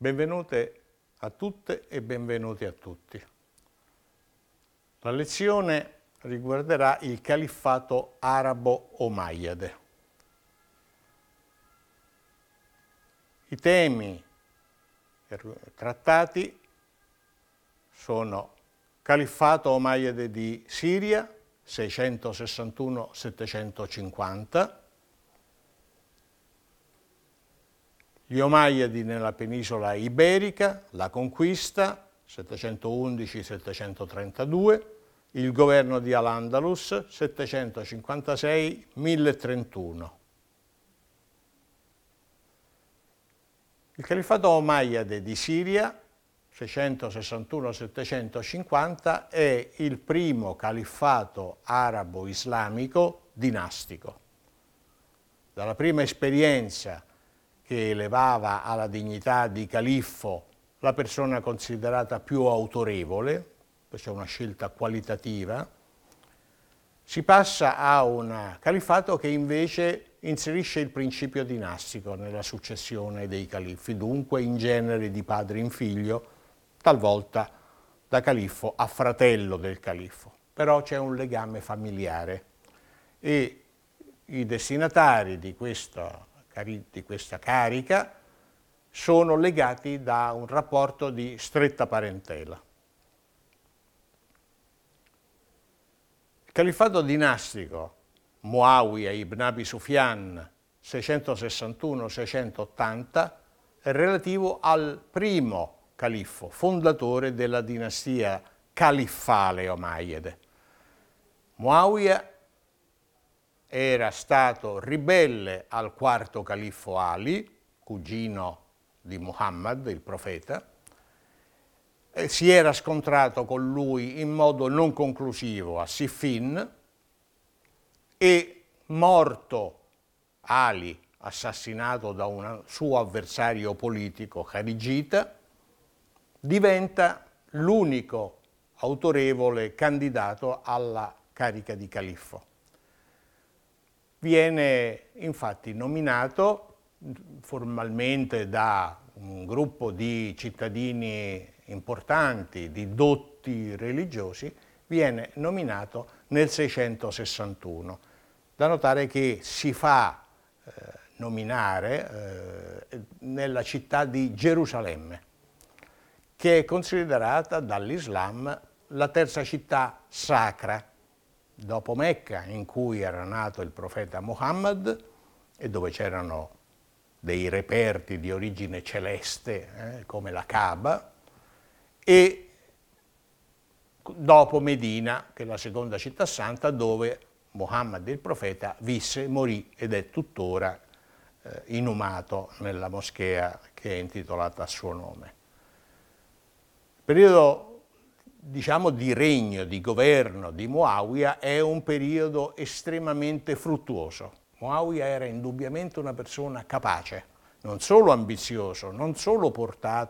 Benvenute a tutte e benvenuti a tutti. La lezione riguarderà il califfato arabo-omayyade. I temi trattati sono califfato omayyade di Siria 661-750, gli Omayyadi nella penisola iberica, la conquista 711-732, il governo di Al-Andalus 756-1031. Il califfato omayyade di Siria 661-750 è il primo califfato arabo-islamico dinastico. Dalla prima esperienza che elevava alla dignità di califfo la persona considerata più autorevole, questa è una scelta qualitativa, si passa a un califfato che invece inserisce il principio dinastico nella successione dei califfi, dunque in genere di padre in figlio, talvolta da califfo a fratello del califfo, però c'è un legame familiare e i destinatari di questa carica sono legati da un rapporto di stretta parentela. Il califfato dinastico Muawiya ibn Abi Sufyan 661-680 è relativo al primo califfo, fondatore della dinastia califfale omayyade. Muawiya era stato ribelle al quarto califfo Ali, cugino di Muhammad, il profeta, si era scontrato con lui in modo non conclusivo a Siffin e, morto Ali, assassinato da un suo avversario politico kharigita, diventa l'unico autorevole candidato alla carica di califfo. Viene infatti nominato formalmente da un gruppo di cittadini importanti, di dotti religiosi, viene nominato nel 661. Da notare che si fa nominare nella città di Gerusalemme, che è considerata dall'Islam la terza città sacra dopo Mecca, in cui era nato il profeta Muhammad e dove c'erano dei reperti di origine celeste, come la Kaaba, e dopo Medina, che è la seconda città santa, dove Muhammad il profeta visse, morì ed è tuttora inumato nella moschea che è intitolata a suo nome. Il periodo di regno, di governo di Muawiya è un periodo estremamente fruttuoso. Muawiya era indubbiamente una persona capace, non solo ambizioso, non solo portato